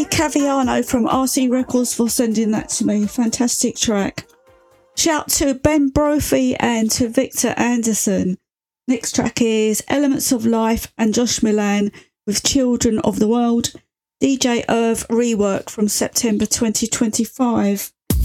Caviano from RC Records for sending that to me. Fantastic track. Shout to Ben Brophy and to Victor Anderson. Next track is Elements of Life and Josh Milan with Children of the World. DJ Irv rework from September 2025.